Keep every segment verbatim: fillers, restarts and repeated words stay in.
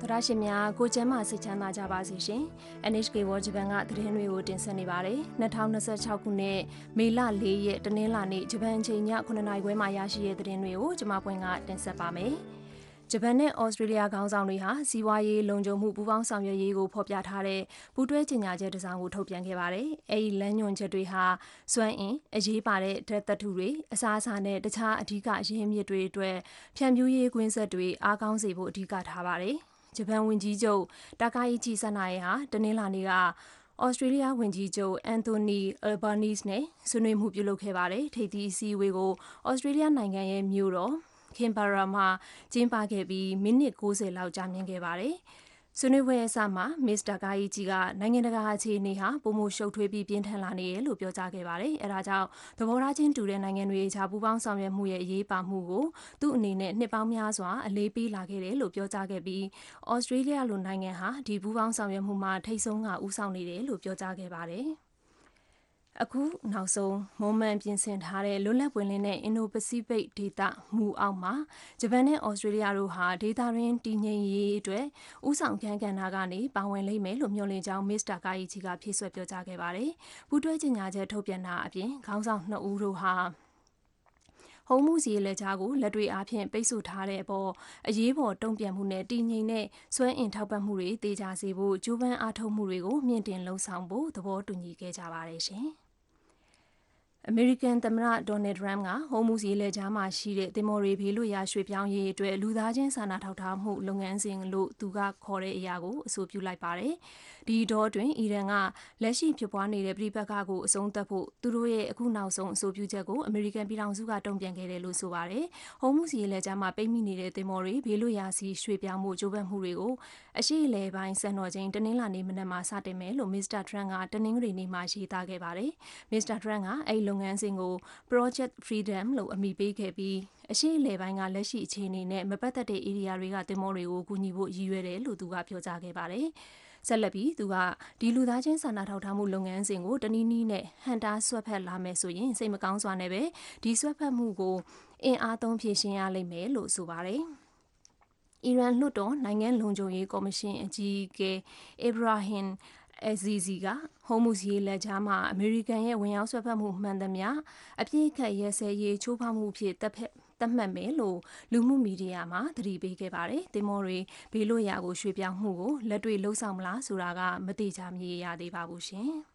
ရရှင်များကိုကျမ်းမာစိတ်ချမ်းသာကြပါစေရှင် N H K World Japan ကသတင်းတွေကိုတင်ဆက်နေပါတယ်၂၀၂၆ခုနှစ်မေလ၄ရက်တနင်္လာနေ့ဂျပန်ချိန်ည9နာရီခွဲမှာရရှိတဲ့သတင်းတွေကိုကျွန်မပွင့်ကတင်ဆက်ပါမယ်ဂျပန်နဲ့ဩစတြေးလျခေါင်းဆောင်တွေဟာစီးပွားရေးလုံခြုံမှုပူးပေါင်းဆောင်ရွက်ရေးကိုဖော်ပြထားတဲ့ပူးတွဲကြေညာချက်တစ်စောင်ကိုထုတ်ပြန်ခဲ့ပါတယ်။အဲဒီလမ်းညွှန်ချက်တွေဟာစွမ်းအင်အရေးပါတဲ့ဓာတ်သတ္တုတွေအစားအစာနဲ့တခြားအဓိကအရင်းအမြစ်တွေအတွက်ဖြန့်ဖြူးရေးကွင်းဆက်တွေအားကောင်းစေဖို့အဓိကထားပါတယ်။ဂျပန်ဝန်ကြီးချုပ်တာကာယီချီဆန်နာယေဟာတနင်္လာနေ့ကဩစတြေးလျဝန်ကြီးချုပ်အန်တိုနီအယ်ဘာနီးနဲ့ဆွေးနွေးမှုပြုလုပ်ခဲ့ပါတယ်။ထိပ်သီးအစည်းအဝေးကိုဩစတြေးလျနိုင်ငံရဲ့မြို့တော်ခင်ဘာရာမှာကျင်းပခဲ့ပြီးမိနစ်၉၀လောက်ကြာမြင့်ခဲ့ပါတယ်။ဆွေးနွေးပွဲအစမှာမစ္စတာကာယီချီကနိုင်ငံတကာအခြေအနေဟာပုံမှုရှုပ်ထွေးပြီးပြင်းထန်လာနေတယ်လို့ပြောကြားခဲ့ပါတယ်။အဲဒါကြောင့်သဘောထားချင်းတူတဲ့နိုင်ငံတွေကြားပူးပေါင်းဆောင်ရွက်မှုရဲ့အရေးပါမှုကိုသူ့အနေနဲ့နှစ်ပေါင်းများစွာအလေးပေးလာခဲ့တယ်လို့ပြောကြားခဲ့ပြီးဩစတြေးလျလိုနိုင်ငံဟာဒီပူးပေါင်းဆောင်ရွက်မှုမှာထိပ်ဆုံးကဦးဆောင်နေတယ်လို့ပြောကြားခဲ့ပါတယ်။အခုနောက်ဆုံးမွန်မန်ပြင်ဆင်ထားတဲ့လွတ်လပ်ပွင့်လင်းတဲ့အင်ဒိုပစိဖိတ်ဒေသမူအောက်မှာဂျပန်နဲ့ဩစတြေးလျတို့ဟာဒေသတွင်းတည်ငြိမ်ရေးအတွက်ဥဆောင်ခန်းကဏ္ဍကနေပါဝင်လိမ့်မယ်လို့မျှော်လင့်ကြောင်းမစ္စတာကာယီချီကဖြည့်ဆွတ်ပြောကြားခဲ့ပါတယ်။ပူးတွဲကြေညာချက်ထုတ်ပြန်တာအပြင်ခေါင်းဆောင်နှစ်ဦးတို့ဟာဟုံးမှုစီလက်ကြားကိုလက်တွေအားဖြင့်ပိတ်ဆို့ထားတဲ့အပေါ်အရေးပေါ်တုံ့ပြန်မှုနဲ့တည်ငြိမ်တဲ့စွမ်းအင်ထောက်ပံ့မှုတွေတေချာစေဖို့ကြိုးပမ်းအားထုတ်မှုတွေကိုမြင့်တင်လှုံ့ဆော်ဖို့သဘောတူညီခဲ့ကြပါတယ်ရှင်။အမေရိကန်သမ္မတဒေါ်နယ်ထရမ်ကဟိုမူစီလေကြားမှာရှိတဲ့တင်မော်ရီဘေးလွတ်ရာရွှေ့ပြောင်းရေးအတွက်လူသားချင်းစာနာထောက်ထားမှုလုပ်ငန်းစဉ်လို့သူကခေါ်တဲ့အရာကိုအဆိုပြုလိုက်ပါတယ်။ဒီတော့တွင်အီရန်ကလက်ရှိဖြစ်ပွားနေတဲ့ပြည်ပကကိုအဆုံးသတ်ဖို့သူတို့ရဲ့အခုနောက်ဆုံးအဆိုပြုချက်ကိုအမေရိကန်ပြည်ထောင်စုကတုံ့ပြန်ခဲ့တယ်လို့ဆိုပါတယ်။ဟိုမူစီလေကြားမှာပိတ်မိနေတဲ့တင်မော်ရီဘေးလွတ်ရာစီရွှေ့ပြောင်းမှုကြိုးပမ်းမှုတွေကိုအရှိအလဲပိုင်းစံတော်ချိန်တနင်္လာနေ့မနက်မှာစတင်မယ်လို့မစ္စတာထရမ်ကတနင်္ဂနွေနေ့မှာရေးသားခဲ့ပါတယ်။မစ္စတာထရမ်ကအဲ့လုပ်ငန်းစဉ်ကို Project Freedom လို့အမည်ပေးခဲ့ပြီးအရှိအလဲပိုင်းကလက်ရှိအခြေအနေနဲ့မပတ်သက်တဲ့ area တွေကတင်မောတွေကိုကူညီဖို့ရည်ရွယ်တယ်လို့သူကပြောကြားခဲ့ပါတယ်။ဆက်လက်ပြီးသူကဒီလူသားချင်းစာနာထောက်ထားမှုလုပ်ငန်းစဉ်ကိုတနည်းနည်းနဲ့ဟန်တာဆွတ်ဖက်လာမယ်ဆိုရင်စိတ်မကောင်းစွာနဲ့ပဲဒီဆွတ်ဖက်မှုကိုအင်အားသုံးဖြေရှင်းရလိမ့်မယ်လို့ဆိုပါတယ်။အီရန်လွှတ်တော်နိုင်ငံလုံခြုံရေးကော်မရှင်အကြီးအကဲအီဘရာဟင်အဇီဇီကဟိုမူစီလက်ကြားမှာအမေရိကန်ရဲ့ဝင်ရောက်ဆွတ်ဖက်မှုမှန်သမျှအပြည့်အခက်ရဲစဲရေးချိုးဖောက်မှုဖြစ်တပ်ဖက်သတ်မှတ်မယ်လို့လူမှုမီဒီယာမှာသတိပေးခဲ့ပါတယ်။တင်မောတွေဘေးလွတ်ရာကိုရွှေ့ပြောင်းမှုကိုလက်တွေ့လှုပ်ဆောင်မလားဆိုတာကမတိကျမရေရသေးပါဘူးရှင်။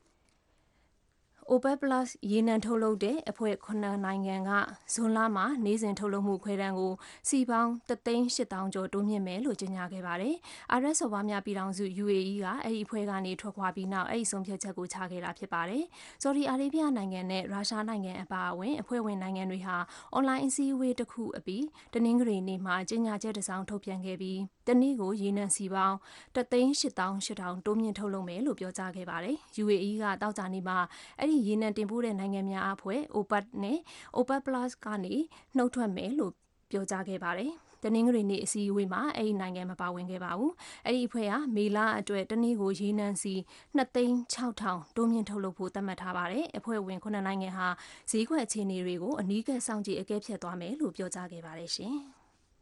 OPEC Plus ရေနံထုတ်လုပ်တဲ့အဖွဲ့ခုနှစ်နိုင်ငံကဇွန်လမှာနေ့စဉ်ထုတ်လုပ်မှုခွဲတမ်းကိုစီပေါင်းတသိန်းရှစ်သောင်းကျော်တိုးမြင့်မယ်လို့ကြေညာခဲ့ပါတယ်။ အာရပ်စော်ဘွားများပြည်ထောင်စု U A E ကအဲ့ဒီအဖွဲ့ကနေထွက်ခွာပြီးနောက်အဲ့ဒီဆုံးဖြတ်ချက်ကိုချခဲ့တာဖြစ်ပါတယ်။ဆော်ဒီအာရေဗျနိုင်ငံနဲ့ရုရှားနိုင်ငံအပါအဝင်အဖွဲ့ဝင်နိုင်ငံတွေဟာအွန်လိုင်းအစည်းအဝေးတစ်ခုအပြီးတနင်္ဂနွေနေ့မှာကြေညာချက်တစ်စောင်ထုတ်ပြန်ခဲ့ပြီးတနေ့ကိုရေနံစီပေါင်းတသိန်းရှစ်သောင်းရှစ်ထောင်တိုးမြင့်ထုတ်လုပ်မယ်လို့ပြောကြားခဲ့ပါတယ်။ U A E ကတောက်ကြနေ့မှာအဲ့ဒီရေနံတင်ပို့တဲ့နိုင်ငံများအဖွဲ့ OPEC နဲ့ OPEC Plus ကနေနှုတ်ထွက်မယ်လို့ပြောကြားခဲ့ပါတယ်။တနင်္ဂနွေနေ့အစည်းအဝေးမှာအဲ့ဒီနိုင်ငံမပါဝင်ခဲ့ပါဘူး။အဲ့ဒီအဖွဲ့ဟာမေလအတွက်တနေ့ကိုရေနံစီနှစ်သိန်းခြောက်ထောင်တိုးမြင့်ထုတ်လုပ်ဖို့သတ်မှတ်ထားပါတယ်။အဖွဲ့ဝင်ခုနှစ်နိုင်ငံဟာဈေးကွက်အခြေအနေတွေကိုအနီးကပ်စောင့်ကြည့်အကဲဖြတ်သွားမယ်လို့ပြောကြားခဲ့ပါတယ်ရှင်။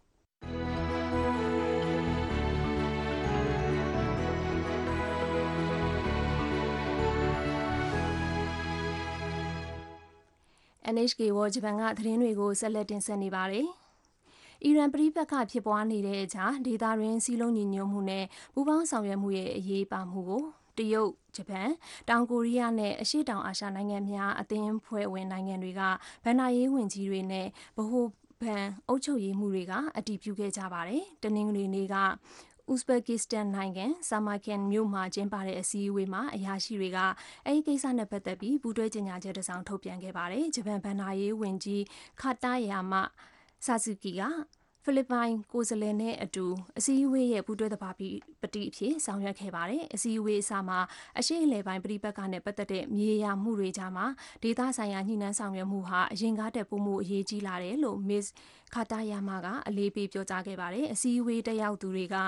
N H K World Japan ကသတင်းတွေကိုဆက်လက်တင်ဆက်နေပါတယ်။အီရန်ပြည်ပကဖြစ်ပွားနေတဲ့အကြားဒေသတွင်းစီးလုံးညီညွတ်မှုနဲ့ပူးပေါင်းဆောင်ရွက်မှုရဲ့အရေးပါမှုကိုတရုတ်၊ဂျပန်၊တောင်ကိုရီးယားနဲ့အရှေ့တောင်အာရှနိုင်ငံများအသင်းအဖွဲ့ဝင်နိုင်ငံတွေကဗဏ္ဍာရေးဝန်ကြီးတွေနဲ့ဗဟိုဘဏ်အုပ်ချုပ်ရေးမှူးတွေကအတည်ပြုခဲ့ကြပါတယ်။တနင်္ဂနွေနေ့ကဥဇဘက်ကစ္စတန်နိုင်ငံဆာမာကန်မြို့မှာကျင်းပတဲ့အစည်းအဝေးမှာအရာရှိတွေကအဲဒီကိစ္စနဲ့ပတ်သက်ပြီးပူးတွဲကြေညာချက်တစ်စောင်ထုတ်ပြန်ခဲ့ပါတယ်။ဂျပန်ဗဏ္ဍာရေးဝန်ကြီးခါတာယာမဆာဆူကီကဖိလစ်ပိုင်ကိုယ်စားလှယ်နဲ့အတူအစည်းအဝေးရဲ့ပူးတွဲသဘာပတိအဖြစ်ဆောင်ရွက်ခဲ့ပါတယ်။အစည်းအဝေးအစမှာအရှိအလဲပိုင်းပြည်ပကနဲ့ပတ်သက်တဲ့မြေယာမှုတွေကြားမှာဒေသဆိုင်ရာညှိနှိုင်းဆောင်ရွက်မှုဟာအရင်ကတည်းကပုံမှုအရေးကြီးလာတယ်လို့မစ္စခါတာယာမကအလေးပေးပြောကြားခဲ့ပါတယ်။အစည်းအဝေးတက်ရောက်သူတွေက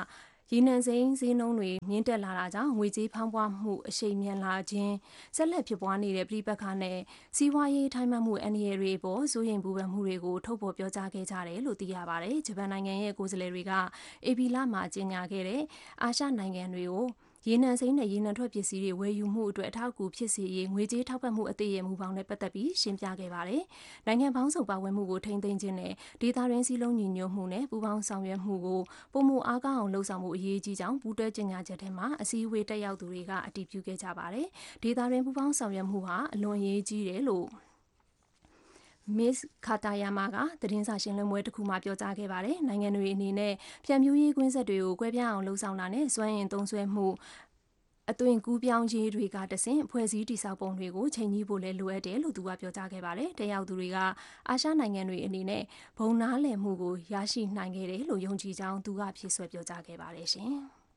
ရေနံစိမ်းဈေးနှုန်းတွေမြင့်တက်လာတာကြောင့်ငွေကြေးဖောင်းပွားမှုအရှိန်မြန်လာခြင်းဆက်လက်ဖြစ်ပွားနေတဲ့ပြည်ပခါနဲ့စီးပွားရေးထိုင်းမှမှုအန္တရာယ်တွေပေါ်စိုးရိမ်ပူပန်မှုတွေကိုထုတ်ဖော်ပြောကြားခဲ့ကြတယ်လို့သိရပါတယ်။ဂျပန်နိုင်ငံရဲ့ကိုယ်စားလှယ်တွေကအေပီလမှာကြေညာခဲ့တဲ့အာရှနိုင်ငံတွေကိုရေနံစိမ်းနဲ့ရေနံထွက်ပစ္စည်းတွေဝယ်ယူမှုအတွက်အထောက်အကူဖြစ်စေရေးငွေကြေးထောက်ပံ့မှုအသေးရဲ့မူပေါင်းနဲ့ပတ်သက်ပြီးရှင်းပြခဲ့ပါတယ်။နိုင်ငံပေါင်းစုံပါဝင်မှုကိုထိန်းသိမ်းခြင်းနဲ့ဒေသတွင်းစည်းလုံးညီညွတ်မှုနဲ့ပူးပေါင်းဆောင်ရွက်မှုကိုပုံမှုအားကောင်းအောင်လှုံ့ဆော်မှုအရေးကြီးကြောင်းပူးတွဲကြေညာချက်ထဲမှာအစည်းအဝေးတက်ရောက်သူတွေကအတည်ပြုခဲ့ကြပါတယ်။ဒေသတွင်းပူးပေါင်းဆောင်ရွက်မှုဟာအလွန်အရေးကြီးတယ်လို့Miss Katayama ကသတင်းစာရှင်းလင်းပွဲတစ်ခုမှပြောကြားခဲ့ပါတယ်။နိုင်ငံတွေအနေနဲ့ဖြန့်ဖြူးရေးကွင်းဆက်တွေကိုကွဲပြားအောင်လှုံ့ဆော်တာနဲ့စွမ်းအင်သုံးစွဲမှုအသွင်ကူးပြောင်းရေးတွေကတဆင့်အဖွဲ့အစည်းတိစောက်ပုံတွေကိုချိန်ကြီးဖို့လည်းလိုအပ်တယ်လို့သူကပြောကြားခဲ့ပါတယ်။တက်ရောက်သူတွေကအာရှနိုင်ငံတွေအနေနဲ့ဘုံနားလည်မှုကိုရရှိနိုင်ခဲ့တယ်လို့ယုံကြည်ကြောင်းသူကဖြည့်ဆွဲပြောကြားခဲ့ပါတယ်ရှင်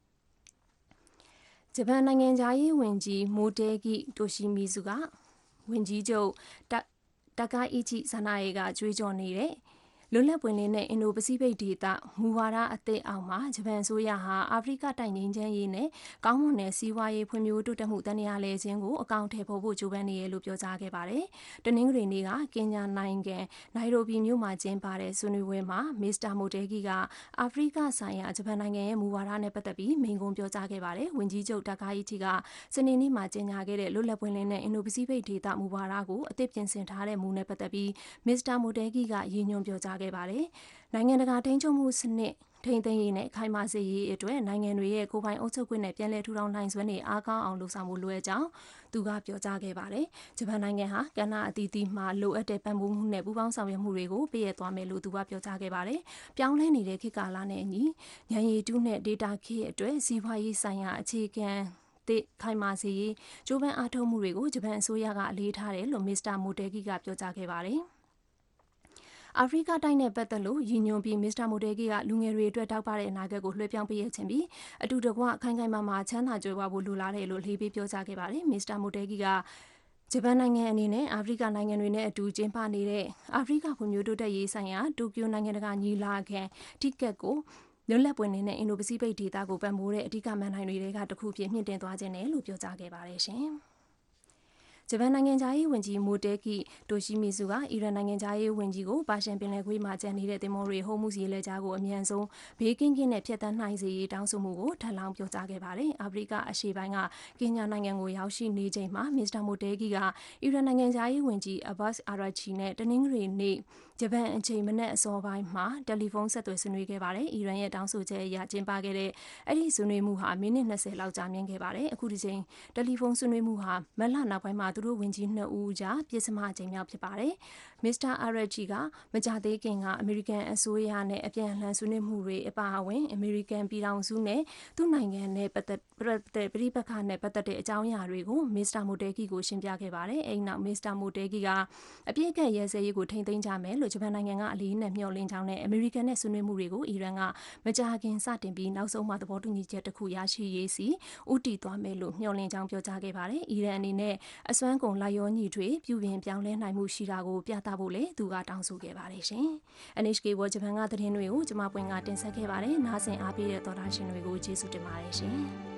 ။ဂျပန်နိုင်ငံသားရေးဝန်ကြီးမိုတေဂီတိုရှီမီဇူကဝန်ကြီးချုပ်တာကာအီချီဆာနာယေကကြွေးကြော်နေတဲ့လွတ်လပ်ပွင့်လင်းတဲ့အင်ဒိုပစိဖိတ်ဒေသမူဝါဒအသစ်အောက်မှာဂျပန်အစိုးရဟာအာဖရိကတိုက်ငင်းချမ်းရေးနဲ့ကောင်းမွန်တဲ့စီးပွားရေးဖွံ့ဖြိုးတိုးတက်မှုတန်ရာလဲခြင်းကိုအကောင့်ထဲပေါ်ဖို့ကြိုးပမ်းနေရလို့ပြောကြားခဲ့ပါတယ်။တနင်္ဂနွေနေ့ကကင်ညာနိုင်ငံနိုင်ရိုဘီမြို့မှာကျင်းပတဲ့ဆွေးနွေးပွဲမှာမစ္စတာမိုတေဂီကအာဖရိကဆိုင်ရာဂျပန်နိုင်ငံရဲ့မူဝါဒနဲ့ပတ်သက်ပြီးမိန့်ခွန်းပြောကြားခဲ့ပါတယ်။ဝန်ကြီးချုပ်တာကာအီချီကစနေနေ့မှာကြေညာခဲ့တဲ့လွတ်လပ်ပွင့်လင်းတဲ့အင်ဒိုပစိဖိတ်ဒေသမူဝါဒကိုအသစ်ပြင်ဆင်ထားတဲ့မူနဲ့ပတ်သက်ပြီးမစ္စတာမိုတေဂီကရည်ညွှန်းပြောကြားခဲ့ပါတယ်။နိုင်ငံတကာထိန်းချုပ်မှုစနစ်ထိန်းသိမ်းရေးနဲ့ခိုင်မာစေရေးအတွက်နိုင်ငံတွေရဲ့ကိုယ်ပိုင်အုပ်ချုပ်ခွင့်နဲ့ပြည်내ထူထောင်နိုင်စွမ်းတွေအားကောင်းအောင်လှုံ့ဆော်မှုလိုအပ်ကြောင်းသူကပြောကြားခဲ့ပါတယ်။ဂျပန်နိုင်ငံဟာကဏ္ဍအသီးသီးမှာလိုအပ်တဲ့ပံ့ပိုးမှုနဲ့ပူးပေါင်းဆောင်ရွက်မှုတွေကိုပေးရသွားမယ်လို့သူကပြောကြားခဲ့ပါတယ်။ပြောင်းလဲနေတဲ့ခေတ်ကာလနဲ့အညီဉာဏ်ရည်တုနဲ့ data ခေတ်အတွက်စီးပွားရေးဆိုင်ရာအခြေခံတဲ့ခိုင်မာစေရေးကျိုးပမ်းအားထုတ်မှုတွေကိုဂျပန်အစိုးရကအလေးထားတယ်လို့မစ္စတာမိုတေဂီကပြောကြားခဲ့ပါတယ်။အာဖရိကတိုင်းနဲ့ပတ်သက်လို့ရည်ညွှန်းပြီးမစ္စတာမိုတေဂီကလူငယ်တွေအတွက်တောက်ပတဲ့အနာဂတ်ကိုလွှဲပြောင်းပေးရခြင်းပြီးအတူတကွခိုင်ခိုင်မာမာချမ်းသာကြွယ်ဝဖို့လိုလားတယ်လို့လေးပေးပြောကြားခဲ့ပါတယ်။မစ္စတာမိုတေဂီကဂျပန်နိုင်ငံအနေနဲ့အာဖရိကနိုင်ငံတွေနဲ့အတူကျင်းပနေတဲ့အာဖရိကဖွံ့ဖြိုးတိုးတက်ရေးဆိုင်ရာတိုကျိုနိုင်ငံတကာညီလာခံတိကက်ကိုလွတ်လပ်ပွင့်လင်းတဲ့အင်ဒိုပစိဖိတ်ဒေသကိုပံ့ပိုးတဲ့အဓိကမန်နိုင်တွေကတစ်ခုဖြစ်မြင့်တင်သွားခြင်းနဲ့လို့ပြောကြားခဲ့ပါတယ်ရှင်။ဂျပန်နိုင်ငံသားရေးဝန်ကြီးမိုတေဂီတိုရှီမီဇူကအီရန်နိုင်ငံသားရေးဝန်ကြီးကိုပါရှန်ပင်လယ်ကွေ့မှာကျန်နေတဲ့တင်မောတွေဟိုမှုစီလဲကြားကိုအမြန်ဆုံးဘေးကင်းကင်းနဲ့ဖျက်ဆီးနိုင်စေရေးတောင်းဆိုမှုကိုထပ်လောင်းပြောကြားခဲ့ပါတယ်။အာဖရိကအရှေ့ပိုင်းကကင်ညာနိုင်ငံကိုရောက်ရှိနေချိန်မှာမစ္စတာမိုတေဂီကအီရန်နိုင်ငံသားရေးဝန်ကြီးအဘတ်အာရာချီနဲ့တနင်္ဂနွေနေ့ဂျပန်အချိန်မနက်အစောပိုင်းမှာတယ်လီဖုန်းဆက်သွယ်ဆွေးနွေးခဲ့ပါတယ်။အီရန်ရဲ့တောင်းဆိုချက်အရကျင်းပခဲ့တဲ့အဲ့ဒီဆွေးနွေးမှုဟာမိနစ်နှစ်ဆယ်လောက်ကြာမြင့်ခဲ့ပါတယ်။အခုဒီချိန်တယ်လီဖုန်းဆွေးနွေးမှုဟာမက်လနောက်ပိုင်းမှာသူတို့ဝန်ကြီးနှစ်ဦးကြားပြစ်စမအချိန်မြောက်ဖြစ်ပါတယ်။မစ္စတာအာရာချီကမကြသေးခင်ကအမေရိကန်အစိုးရနဲ့အပြန်အလှန်ဆွေးနွေးမှုတွေအပါအဝင်အမေရိကန်ပြည်ထောင်စုနဲ့သူ့နိုင်ငံနဲ့ပတ်သက်တဲ့ပြည်ပခါနဲ့ပတ်သက်တဲ့အကြောင်းအရာတွေကိုမစ္စတာမိုတေဂီကိုရှင်းပြခဲ့ပါတယ်။အဲ့နောက်မစ္စတာမိုတေဂီကအပြည့်အကရဲစဲရေးကိုထိန်းသိမ်းကြမယ်လို့ဂျပန်နိုင်ငံကအလေးနဲ့မျှော်လင့်ကြောင်းနဲ့အမေရိကန်နဲ့ဆွေးနွေးမှုတွေကိုအီရန်ကမကြာခင်စတင်ပြီးနောက်ဆုံးမှသဘောတူညီချက်တစ်ခုရရှိရေးစီဦးတည်သွားမယ်လို့မျှော်လင့်ကြောင်းပြောကြားခဲ့ပါတယ်။အီရန်အနေနဲ့အစွမ်းကုန်လိုက်ရောညီထွေပြုပြင်ပြောင်းလဲနိုင်မှုရှိတာကိုပြသဖို့လည်းသူကတောင်းဆိုခဲ့ပါတယ်ရှင်။ အန် အိချ် ကေ World Japan ကသတင်းတွေကိုကျွန်မပွင့်ကတင်ဆက်ခဲ့ပါတယ်။နားဆင်အားပေးတဲ့သောတာရှင်တွေကိုကျေးဇူးတင်ပါတယ်ရှင်။